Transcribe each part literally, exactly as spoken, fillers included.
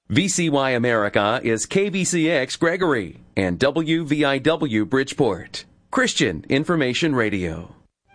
V C Y America is K V C X Gregory and W V I W Bridgeport. Christian Information Radio.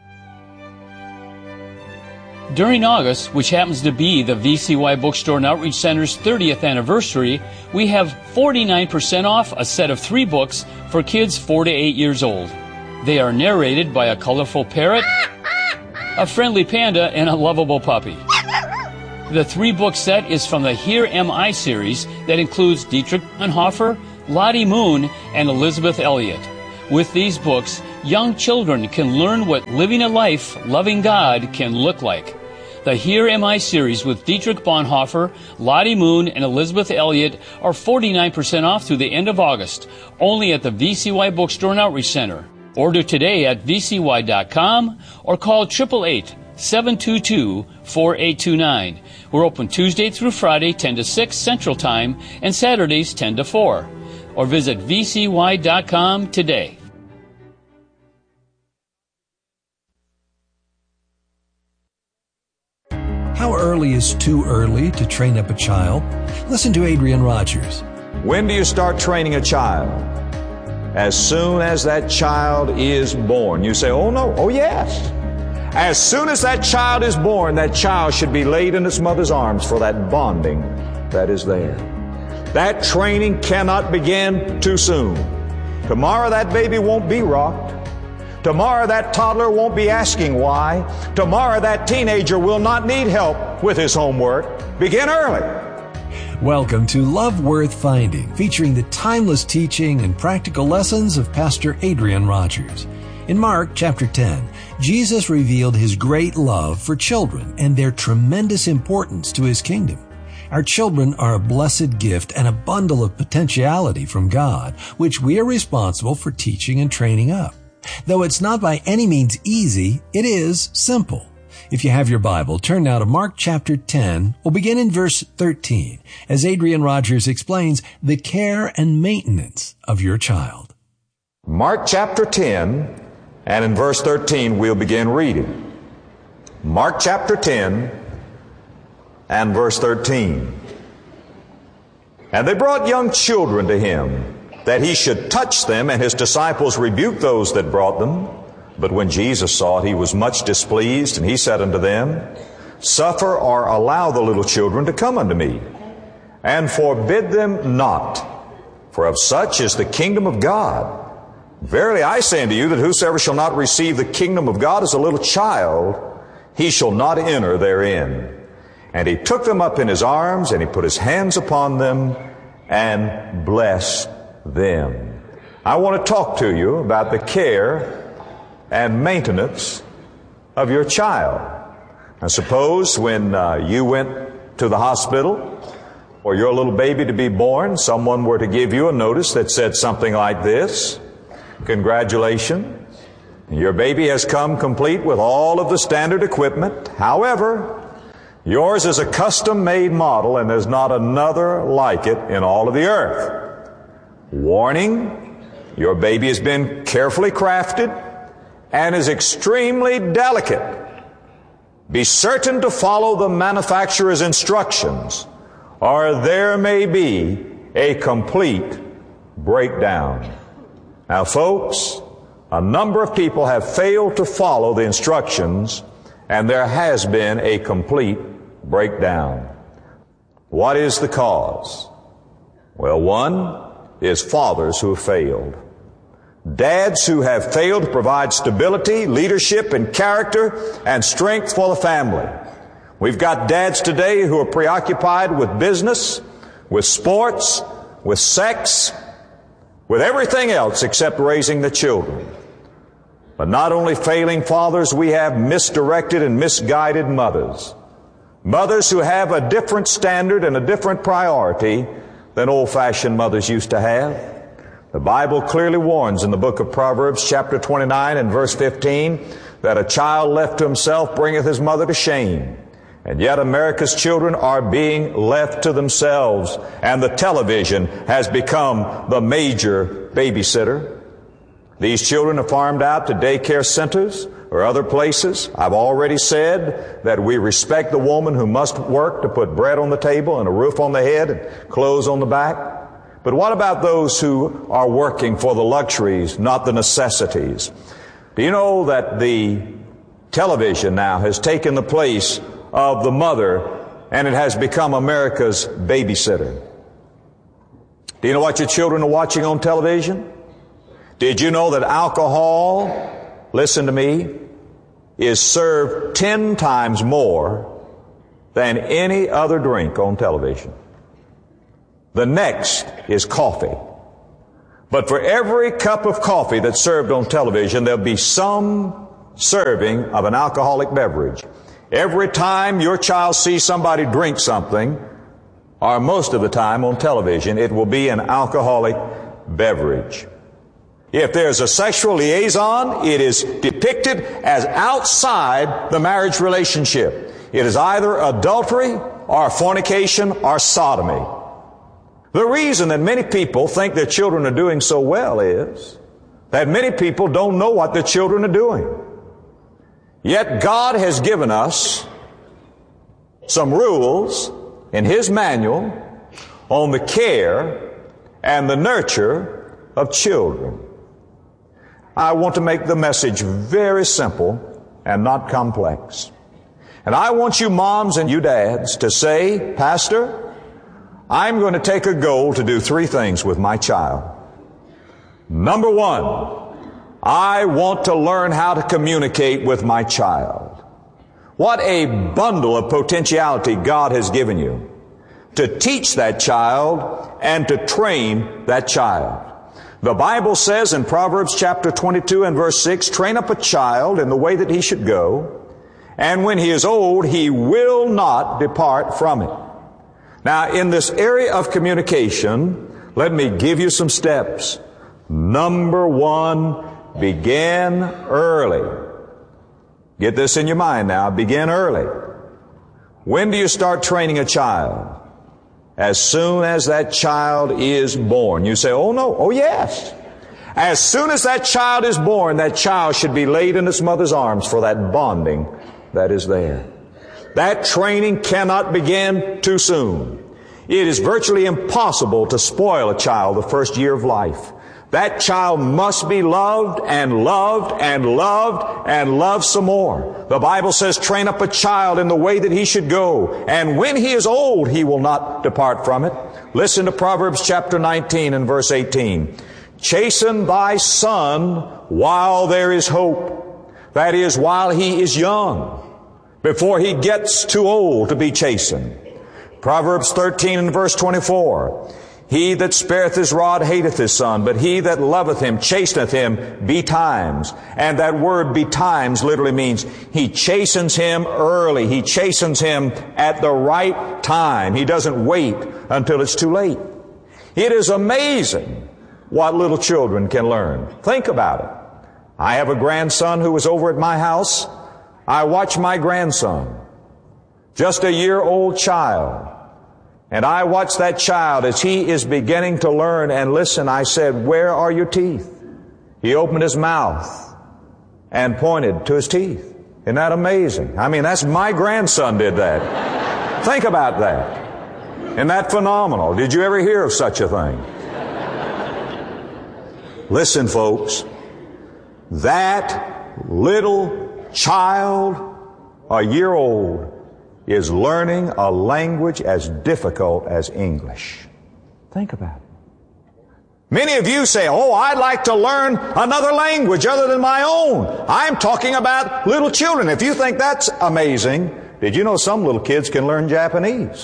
During August, which happens to be the V C Y Bookstore and Outreach Center's thirtieth anniversary, we have forty-nine percent off a set of three books for kids four to eight years old. They are narrated by a colorful parrot, a friendly panda, and a lovable puppy. The three-book set is from the Here Am I series that includes Dietrich Bonhoeffer, Lottie Moon, and Elizabeth Elliot. With these books, young children can learn what living a life loving God can look like. The Here Am I series with Dietrich Bonhoeffer, Lottie Moon, and Elizabeth Elliot are forty-nine percent off through the end of August, only at the V C Y Bookstore and Outreach Center. Order today at V C Y dot com or call eight eight eight, seven two two, four eight two nine. We're open Tuesday through Friday, ten to six Central Time, and Saturdays, ten to four. Or visit V C Y dot com today. How early is too early to train up a child? Listen to Adrian Rogers. When do you start training a child? As soon as that child is born. You say, oh no, oh yes. As soon as that child is born, that child should be laid in its mother's arms for that bonding that is there. That training cannot begin too soon. Tomorrow that baby won't be rocked. Tomorrow that toddler won't be asking why. Tomorrow that teenager will not need help with his homework. Begin early. Welcome to Love Worth Finding, featuring the timeless teaching and practical lessons of Pastor Adrian Rogers. In Mark chapter ten, Jesus revealed His great love for children and their tremendous importance to His kingdom. Our children are a blessed gift and a bundle of potentiality from God, which we are responsible for teaching and training up. Though it's not by any means easy, it is simple. If you have your Bible, turn now to Mark chapter ten. We'll begin in verse thirteen, as Adrian Rogers explains the care and maintenance of your child. Mark chapter ten, and in verse thirteen, we'll begin reading. Mark chapter ten, and verse thirteen. And they brought young children to him, that he should touch them, and his disciples rebuked those that brought them. But when Jesus saw it, he was much displeased, and he said unto them, Suffer or allow the little children to come unto me, and forbid them not, for of such is the kingdom of God. Verily I say unto you, that whosoever shall not receive the kingdom of God as a little child, he shall not enter therein. And he took them up in his arms, and he put his hands upon them, and blessed them. I want to talk to you about the care and maintenance of your child. Now suppose when uh, you went to the hospital for your little baby to be born, someone were to give you a notice that said something like this: congratulations, your baby has come complete with all of the standard equipment. However, yours is a custom-made model, and there's not another like it in all of the earth. Warning, your baby has been carefully crafted and is extremely delicate. Be certain to follow the manufacturer's instructions, or there may be a complete breakdown. Now, folks, a number of people have failed to follow the instructions, and there has been a complete breakdown. What is the cause? Well, one is fathers who have failed. Dads who have failed to provide stability, leadership, and character and strength for the family. We've got dads today who are preoccupied with business, with sports, with sex, with everything else except raising the children. But not only failing fathers, we have misdirected and misguided mothers. Mothers who have a different standard and a different priority than old-fashioned mothers used to have. The Bible clearly warns in the book of Proverbs, chapter twenty-nine and verse fifteen, that a child left to himself bringeth his mother to shame. And yet America's children are being left to themselves, and the television has become the major babysitter. These children are farmed out to daycare centers, or other places. I've already said that we respect the woman who must work to put bread on the table and a roof on the head and clothes on the back. But what about those who are working for the luxuries, not the necessities? Do you know that the television now has taken the place of the mother, and it has become America's babysitter? Do you know what your children are watching on television? Did you know that alcohol, listen to me, is served ten times more than any other drink on television? The next is coffee. But for every cup of coffee that's served on television, there'll be some serving of an alcoholic beverage. Every time your child sees somebody drink something, or most of the time on television, it will be an alcoholic beverage. If there's a sexual liaison, it is depicted as outside the marriage relationship. It is either adultery or fornication or sodomy. The reason that many people think their children are doing so well is that many people don't know what their children are doing. Yet God has given us some rules in His manual on the care and the nurture of children. I want to make the message very simple and not complex. And I want you moms and you dads to say, Pastor, I'm going to take a goal to do three things with my child. Number one, I want to learn how to communicate with my child. What a bundle of potentiality God has given you to teach that child and to train that child. The Bible says in Proverbs chapter twenty-two and verse six, train up a child in the way that he should go, and when he is old, he will not depart from it. Now, in this area of communication, let me give you some steps. Number one, begin early. Get this in your mind now. Begin early. When do you start training a child? As soon as that child is born. You say, oh no, oh yes. As soon as that child is born, that child should be laid in its mother's arms for that bonding that is there. That training cannot begin too soon. It is virtually impossible to spoil a child the first year of life. That child must be loved and loved and loved and loved some more. The Bible says, train up a child in the way that he should go, and when he is old, he will not depart from it. Listen to Proverbs chapter nineteen and verse eighteen. Chasten thy son while there is hope. That is, while he is young, before he gets too old to be chastened. Proverbs thirteen and verse twenty-four. He that spareth his rod hateth his son, but he that loveth him chasteneth him betimes. And that word betimes literally means he chastens him early. He chastens him at the right time. He doesn't wait until it's too late. It is amazing what little children can learn. Think about it. I have a grandson who was over at my house. I watched my grandson, just a year old child. And I watched that child as he is beginning to learn and listen. I said, where are your teeth? He opened his mouth and pointed to his teeth. Isn't that amazing? I mean, that's my grandson did that. Think about that. Isn't that phenomenal? Did you ever hear of such a thing? Listen, folks. That little child, a year old, is learning a language as difficult as English. Think about it. Many of you say, oh, I'd like to learn another language other than my own. I'm talking about little children. If you think that's amazing, did you know some little kids can learn Japanese?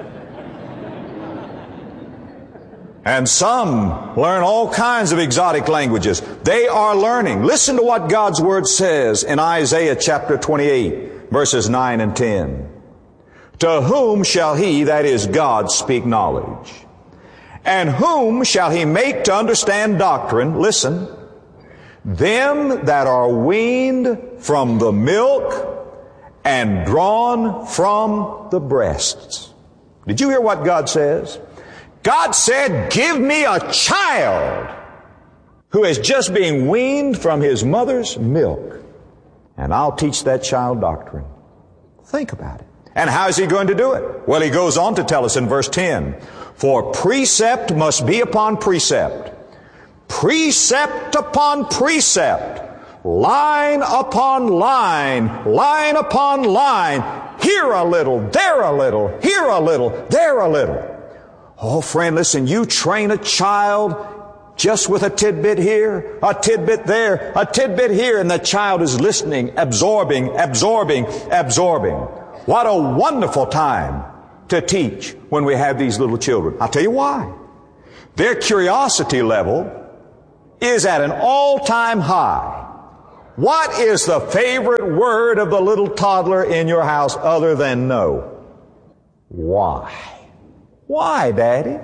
And some learn all kinds of exotic languages. They are learning. Listen to what God's Word says in Isaiah chapter twenty-eight, verses nine and ten. To whom shall he, that is God, speak knowledge? And whom shall he make to understand doctrine? Listen. Them that are weaned from the milk and drawn from the breasts. Did you hear what God says? God said, give me a child who is just being weaned from his mother's milk. and I'll teach that child doctrine. Think about it. And how is he going to do it? Well, he goes on to tell us in verse ten, for precept must be upon precept, precept upon precept, line upon line, line upon line, here a little, there a little, here a little, there a little. Oh, friend, listen, you train a child just with a tidbit here, a tidbit there, a tidbit here, and the child is listening, absorbing, absorbing, absorbing. What a wonderful time to teach when we have these little children. I'll tell you why. Their curiosity level is at an all-time high. What is the favorite word of the little toddler in your house other than no? Why? Why, Daddy?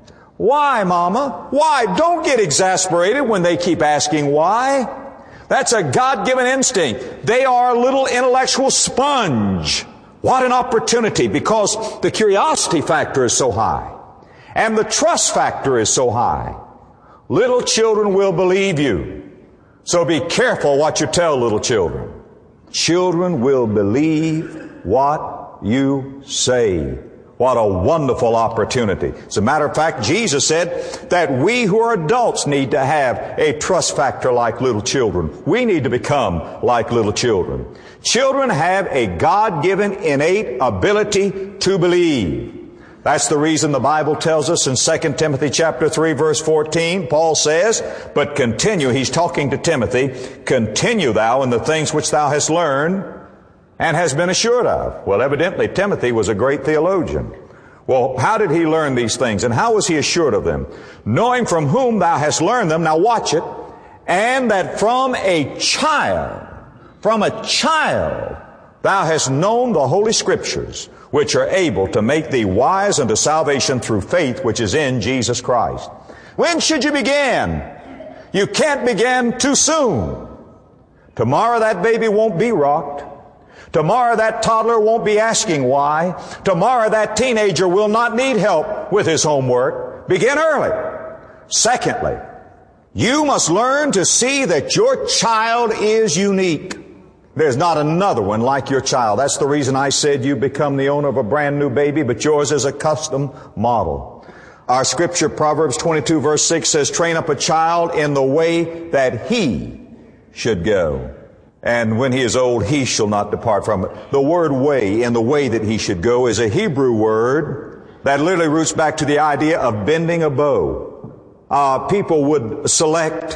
Why, Mama? Why? Don't get exasperated when they keep asking why. That's a God-given instinct. They are a little intellectual sponge. What an opportunity, because the curiosity factor is so high and the trust factor is so high. Little children will believe you. So be careful what you tell little children. Children will believe what you say. What a wonderful opportunity. As a matter of fact, Jesus said that we who are adults need to have a trust factor like little children. We need to become like little children. Children have a God-given innate ability to believe. That's the reason the Bible tells us in Second Timothy chapter three verse fourteen, Paul says, but continue, he's talking to Timothy, continue thou in the things which thou hast learned and has been assured of. Well, evidently Timothy was a great theologian. Well, how did he learn these things and how was he assured of them? Knowing from whom thou hast learned them, now watch it, and that from a child, from a child, thou hast known the Holy Scriptures, which are able to make thee wise unto salvation through faith which is in Jesus Christ. When should you begin? You can't begin too soon. Tomorrow that baby won't be rocked. Tomorrow that toddler won't be asking why. Tomorrow that teenager will not need help with his homework. Begin early. Secondly, you must learn to see that your child is unique. There's not another one like your child. That's the reason I said you become the owner of a brand new baby, but yours is a custom model. Our scripture, Proverbs twenty-two verse six says, train up a child in the way that he should go. And when he is old, he shall not depart from it. The word way, in the way that he should go, is a Hebrew word that literally roots back to the idea of bending a bow. Uh, people would select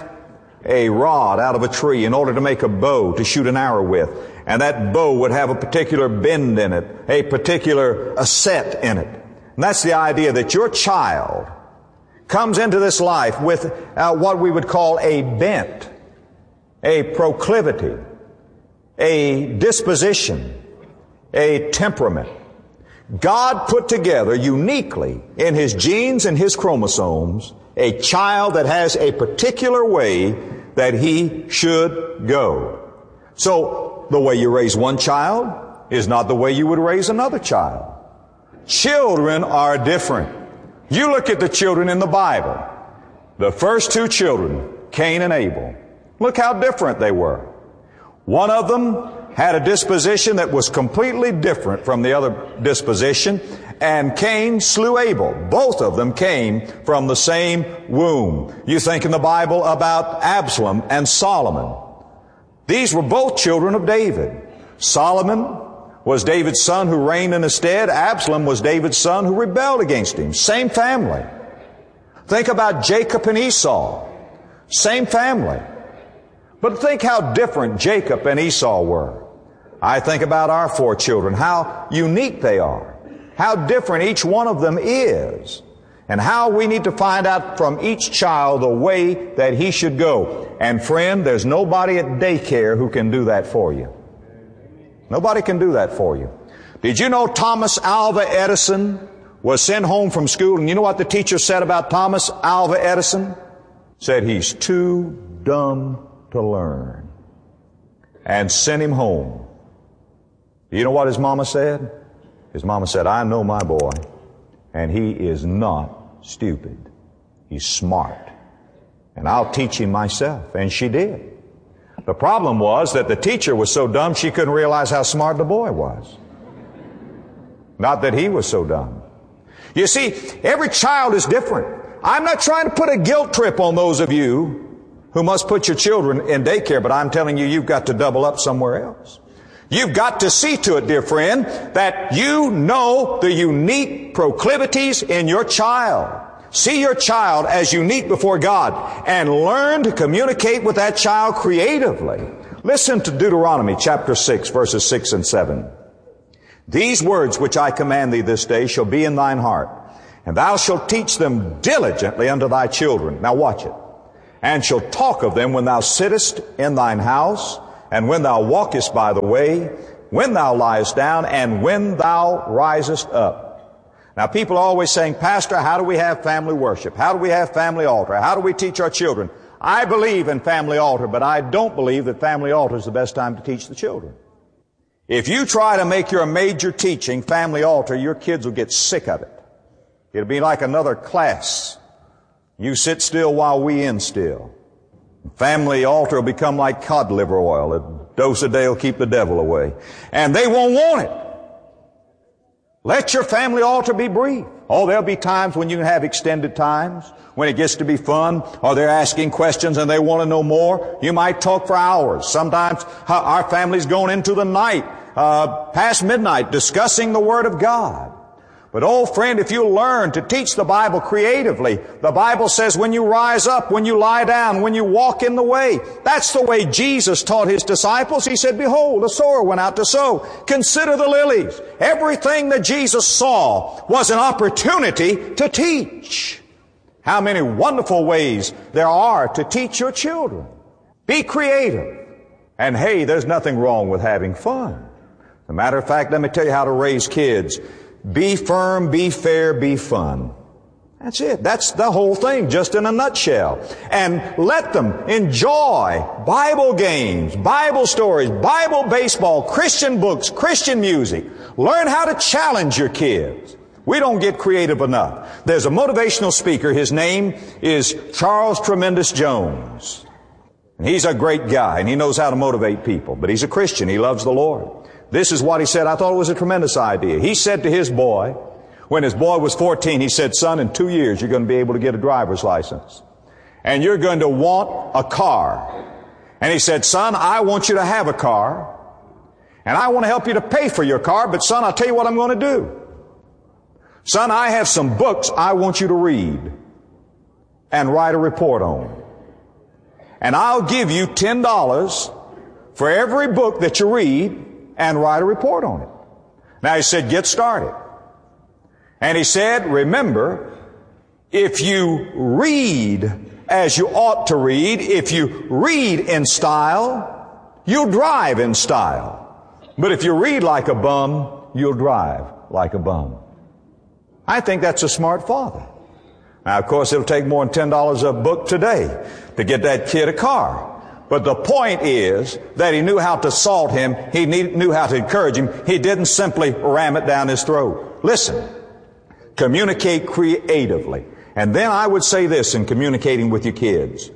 a rod out of a tree in order to make a bow to shoot an arrow with. And that bow would have a particular bend in it, a particular a set in it. And that's the idea that your child comes into this life with uh, what we would call a bent, a proclivity, a disposition, a temperament. God put together uniquely in His genes and His chromosomes a child that has a particular way that he should go. So the way you raise one child is not the way you would raise another child. Children are different. You look at the children in the Bible. The first two children, Cain and Abel. Look how different they were. One of them had a disposition that was completely different from the other disposition, and Cain slew Abel. Both of them came from the same womb. You think in the Bible about Absalom and Solomon. These were both children of David. Solomon was David's son who reigned in his stead. Absalom was David's son who rebelled against him. Same family. Think about Jacob and Esau. Same family. But think how different Jacob and Esau were. I think about our four children, how unique they are. How different each one of them is, and how we need to find out from each child the way that he should go. And friend, there's nobody at daycare who can do that for you. Nobody can do that for you. Did you know Thomas Alva Edison was sent home from school, and you know what the teacher said about Thomas Alva Edison? Said he's too dumb to learn, and sent him home. You know what his mama said? His mama said, I know my boy, and he is not stupid. He's smart. And I'll teach him myself. And she did. The problem was that the teacher was so dumb she couldn't realize how smart the boy was. Not that he was so dumb. You see, every child is different. I'm not trying to put a guilt trip on those of you who must put your children in daycare, but I'm telling you, you've got to double up somewhere else. You've got to see to it, dear friend, that you know the unique proclivities in your child. See your child as unique before God and learn to communicate with that child creatively. Listen to Deuteronomy chapter six, verses six and seven. These words which I command thee this day shall be in thine heart, and thou shalt teach them diligently unto thy children. Now watch it. And shalt talk of them when thou sittest in thine house, and when thou walkest by the way, when thou liest down, and when thou risest up. Now people are always saying, Pastor, how do we have family worship? How do we have family altar? How do we teach our children? I believe in family altar, but I don't believe that family altar is the best time to teach the children. If you try to make your major teaching family altar, your kids will get sick of it. It'll be like another class. You sit still while we instill. Family altar will become like cod liver oil. A dose a day will keep the devil away. And they won't want it. Let your family altar be brief. Oh, there'll be times when you can have extended times, when it gets to be fun, or they're asking questions and they want to know more. You might talk for hours. Sometimes our family's going into the night, uh, past midnight, discussing the Word of God. But oh friend, if you learn to teach the Bible creatively, the Bible says when you rise up, when you lie down, when you walk in the way. That's the way Jesus taught His disciples. He said, behold, a sower went out to sow. Consider the lilies. Everything that Jesus saw was an opportunity to teach. How many wonderful ways there are to teach your children. Be creative. And hey, there's nothing wrong with having fun. As a matter of fact, let me tell you how to raise kids. Be firm, be fair, be fun. That's it. That's the whole thing, just in a nutshell. And let them enjoy Bible games, Bible stories, Bible baseball, Christian books, Christian music. Learn how to challenge your kids. We don't get creative enough. There's a motivational speaker. His name is Charles Tremendous Jones. And he's a great guy, and he knows how to motivate people. But he's a Christian. He loves the Lord. This is what he said. I thought it was a tremendous idea. He said to his boy, when his boy was fourteen, he said, son, in two years you're going to be able to get a driver's license. And you're going to want a car. And he said, son, I want you to have a car. And I want to help you to pay for your car. But son, I'll tell you what I'm going to do. Son, I have some books I want you to read and write a report on. And I'll give you ten dollars for every book that you read and write a report on it. Now he said, get started. And he said, remember, if you read as you ought to read, if you read in style, you'll drive in style. But if you read like a bum, you'll drive like a bum. I think that's a smart father. Now, of course, it'll take more than ten dollars a book today to get that kid a car. But the point is that he knew how to salt him. He knew how to encourage him. He didn't simply ram it down his throat. Listen, communicate creatively. And then I would say this in communicating with your kids.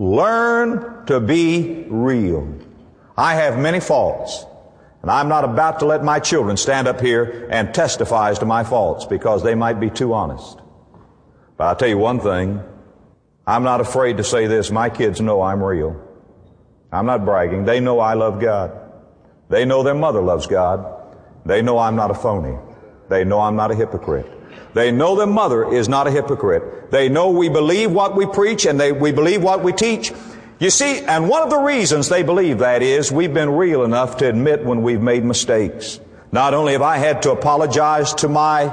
Learn to be real. I have many faults. And I'm not about to let my children stand up here and testify as to my faults because they might be too honest. But I'll tell you one thing. I'm not afraid to say this. My kids know I'm real. I'm not bragging. They know I love God. They know their mother loves God. They know I'm not a phony. They know I'm not a hypocrite. They know their mother is not a hypocrite. They know we believe what we preach and they, we believe what we teach. You see, and one of the reasons they believe that is we've been real enough to admit when we've made mistakes. Not only have I had to apologize to my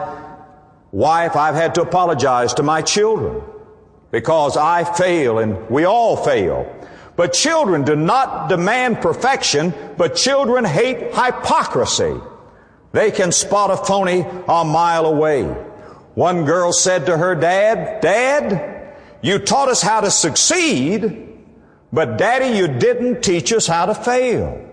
wife, I've had to apologize to my children because I fail and we all fail. But children do not demand perfection, but children hate hypocrisy. They can spot a phony a mile away. One girl said to her dad, Dad, you taught us how to succeed, but Daddy, you didn't teach us how to fail.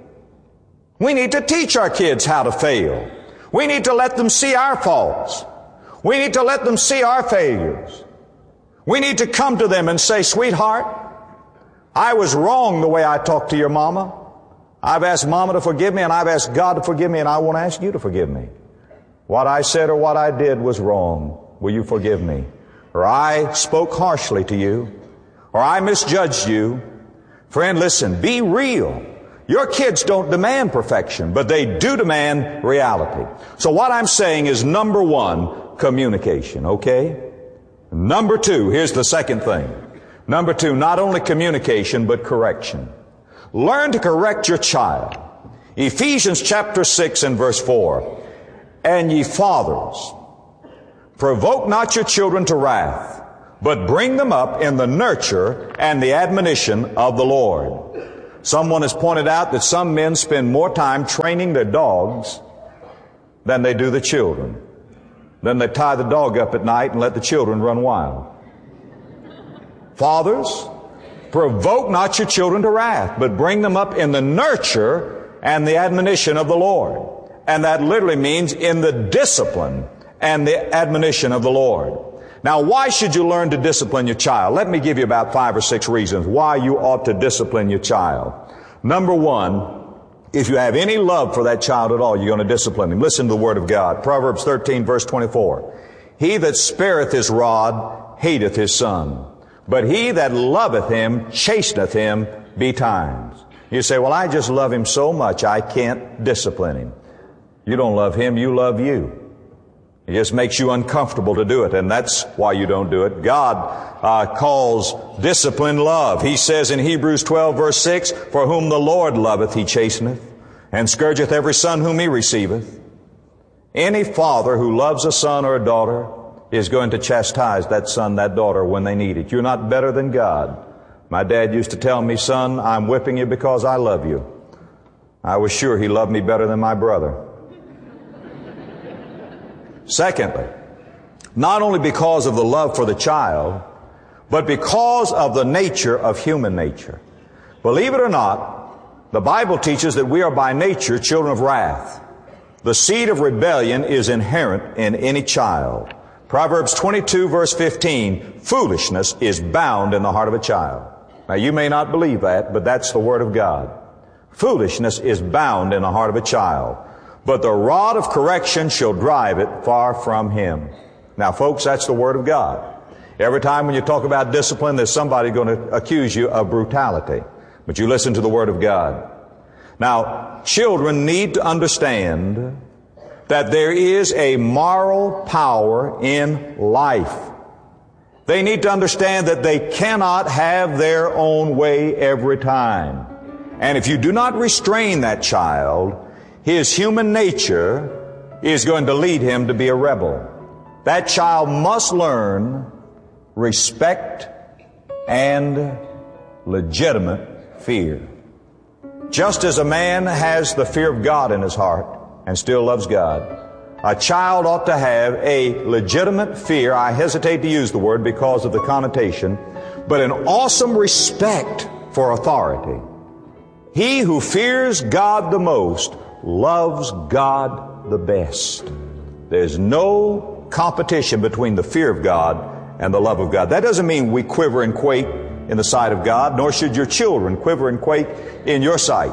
We need to teach our kids how to fail. We need to let them see our faults. We need to let them see our failures. We need to come to them and say, sweetheart, I was wrong the way I talked to your mama. I've asked mama to forgive me, and I've asked God to forgive me, and I want to ask you to forgive me. What I said or what I did was wrong. Will you forgive me? Or I spoke harshly to you, or I misjudged you. Friend, listen, be real. Your kids don't demand perfection, but they do demand reality. So what I'm saying is, number one, communication, okay? Number two, here's the second thing. Number two, not only communication, but correction. Learn to correct your child. Ephesians chapter six and verse four. And ye fathers, provoke not your children to wrath, but bring them up in the nurture and the admonition of the Lord. Someone has pointed out that some men spend more time training their dogs than they do the children. Then they tie the dog up at night and let the children run wild. Fathers, provoke not your children to wrath, but bring them up in the nurture and the admonition of the Lord. And that literally means in the discipline and the admonition of the Lord. Now, why should you learn to discipline your child? Let me give you about five or six reasons why you ought to discipline your child. Number one, if you have any love for that child at all, you're going to discipline him. Listen to the Word of God. Proverbs thirteen, verse twenty-four. He that spareth his rod hateth his son, but he that loveth him chasteneth him betimes. You say, well, I just love him so much I can't discipline him. You don't love him, you love you. It just makes you uncomfortable to do it, and that's why you don't do it. God uh, calls discipline love. He says in Hebrews twelve, verse six, for whom the Lord loveth, he chasteneth, and scourgeth every son whom he receiveth. Any father who loves a son or a daughter is going to chastise that son, that daughter, when they need it. You're not better than God. My dad used to tell me, son, I'm whipping you because I love you. I was sure he loved me better than my brother. Secondly, not only because of the love for the child, but because of the nature of human nature. Believe it or not, the Bible teaches that we are by nature children of wrath. The seed of rebellion is inherent in any child. Proverbs twenty-two, verse fifteen, foolishness is bound in the heart of a child. Now, you may not believe that, but that's the Word of God. Foolishness is bound in the heart of a child, but the rod of correction shall drive it far from him. Now, folks, that's the Word of God. Every time when you talk about discipline, there's somebody going to accuse you of brutality. But you listen to the Word of God. Now, children need to understand that there is a moral power in life. They need to understand that they cannot have their own way every time. And if you do not restrain that child, his human nature is going to lead him to be a rebel. That child must learn respect and legitimate fear. Just as a man has the fear of God in his heart and still loves God, a child ought to have a legitimate fear. I hesitate to use the word because of the connotation, but an awesome respect for authority. He who fears God the most loves God the best. There's no competition between the fear of God and the love of God. That doesn't mean we quiver and quake in the sight of God, nor should your children quiver and quake in your sight.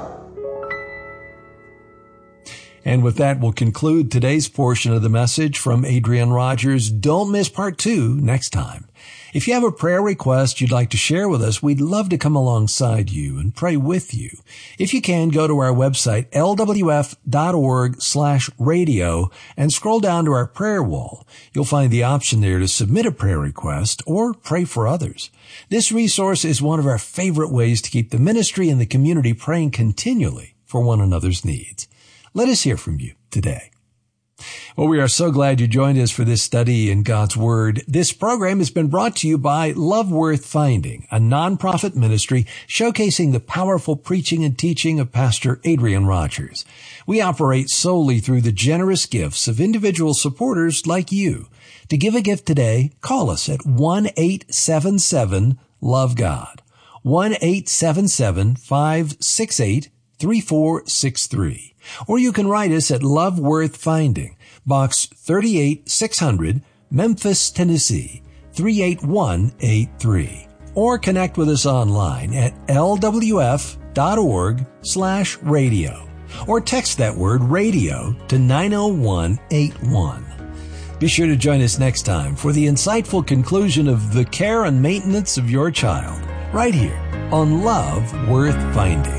And with that, we'll conclude today's portion of the message from Adrian Rogers. Don't miss part two next time. If you have a prayer request you'd like to share with us, we'd love to come alongside you and pray with you. If you can, go to our website, L W F dot org slash radio, and scroll down to our prayer wall. You'll find the option there to submit a prayer request or pray for others. This resource is one of our favorite ways to keep the ministry and the community praying continually for one another's needs. Let us hear from you today. Well, we are so glad you joined us for this study in God's Word. This program has been brought to you by Love Worth Finding, a nonprofit ministry showcasing the powerful preaching and teaching of Pastor Adrian Rogers. We operate solely through the generous gifts of individual supporters like you. To give a gift today, call us at one eight seven seven love God, one eight seven seven five six eight three four six three. Or you can write us at Love Worth Finding, Box thirty-eight six hundred, Memphis, Tennessee, three eight one eight three. or connect with us online at l w f dot org slash radio, or text that word radio to nine oh one eight one. Be sure to join us next time for the insightful conclusion of the care and maintenance of your child, right here on Love Worth Finding.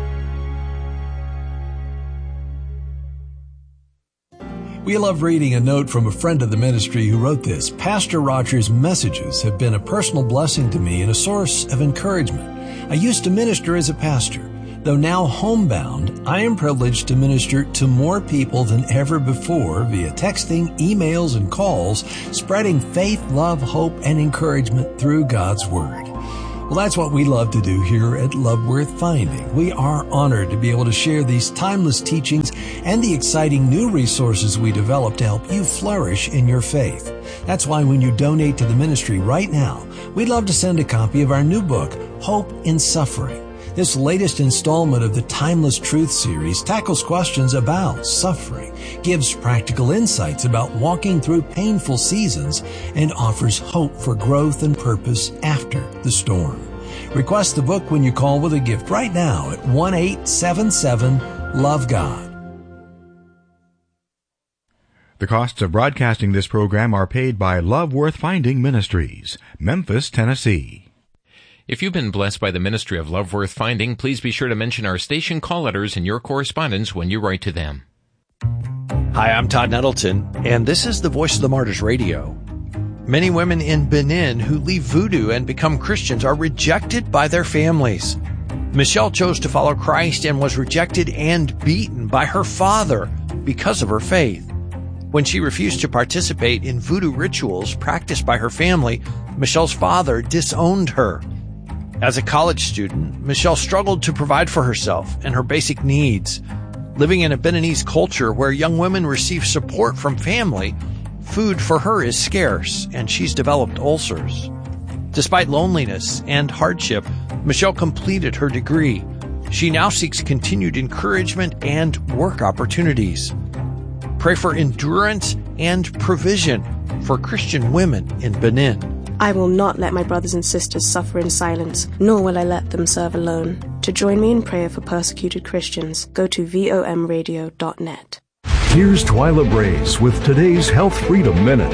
We love reading a note from a friend of the ministry who wrote this. Pastor Rogers' messages have been a personal blessing to me and a source of encouragement. I used to minister as a pastor. Though now homebound, I am privileged to minister to more people than ever before via texting, emails, and calls, spreading faith, love, hope, and encouragement through God's Word. Well, that's what we love to do here at Love Worth Finding. We are honored to be able to share these timeless teachings and the exciting new resources we develop to help you flourish in your faith. That's why when you donate to the ministry right now, we'd love to send a copy of our new book, Hope in Suffering. This latest installment of the Timeless Truth series tackles questions about suffering, gives practical insights about walking through painful seasons, and offers hope for growth and purpose after the storm. Request the book when you call with a gift right now at one eight seven seven love God. The costs of broadcasting this program are paid by Love Worth Finding Ministries, Memphis, Tennessee. If you've been blessed by the ministry of Love Worth Finding, please be sure to mention our station call letters in your correspondence when you write to them. Hi, I'm Todd Nettleton, and this is the Voice of the Martyrs Radio. Many women in Benin who leave voodoo and become Christians are rejected by their families. Michelle chose to follow Christ and was rejected and beaten by her father because of her faith. When she refused to participate in voodoo rituals practiced by her family, Michelle's father disowned her. As a college student, Michelle struggled to provide for herself and her basic needs. Living in a Beninese culture where young women receive support from family, food for her is scarce, and she's developed ulcers. Despite loneliness and hardship, Michelle completed her degree. She now seeks continued encouragement and work opportunities. Pray for endurance and provision for Christian women in Benin. I will not let my brothers and sisters suffer in silence, nor will I let them serve alone. To join me in prayer for persecuted Christians, go to V O M radio dot net. Here's Twyla Brace with today's Health Freedom Minute.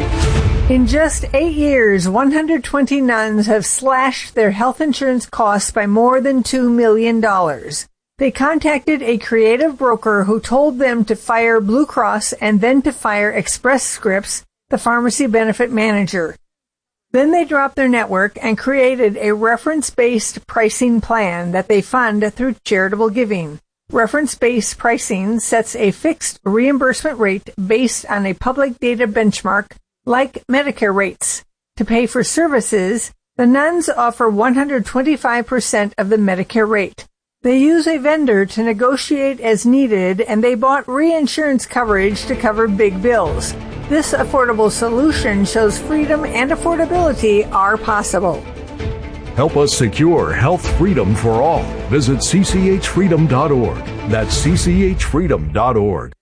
In just eight years, one hundred twenty nuns have slashed their health insurance costs by more than two million dollars. They contacted a creative broker who told them to fire Blue Cross and then to fire Express Scripts, the pharmacy benefit manager. Then they dropped their network and created a reference-based pricing plan that they fund through charitable giving. Reference-based pricing sets a fixed reimbursement rate based on a public data benchmark like Medicare rates. To pay for services, the nuns offer one hundred twenty-five percent of the Medicare rate. They use a vendor to negotiate as needed, and they bought reinsurance coverage to cover big bills. This affordable solution shows freedom and affordability are possible. Help us secure health freedom for all. Visit c c h freedom dot org. That's c c h freedom dot org.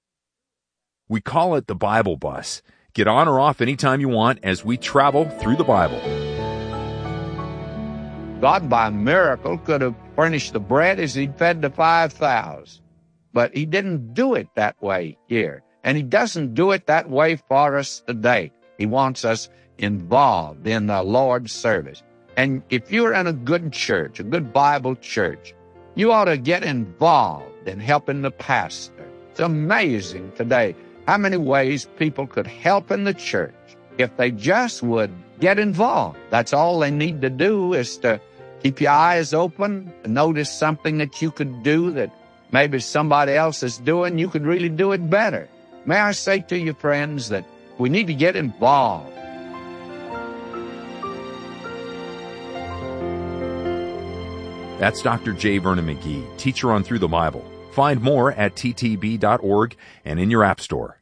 We call it the Bible Bus. Get on or off anytime you want as we travel through the Bible. God, by miracle, could have furnished the bread as he fed the five thousand. But he didn't do it that way here. And he doesn't do it that way for us today. He wants us involved in the Lord's service. And if you're in a good church, a good Bible church, you ought to get involved in helping the pastor. It's amazing today how many ways people could help in the church if they just would get involved. That's all they need to do is to keep your eyes open, notice something that you could do that maybe somebody else is doing. You could really do it better. May I say to you, friends, that we need to get involved. That's Doctor J. Vernon McGee, teacher on Through the Bible. Find more at t t b dot org and in your app store.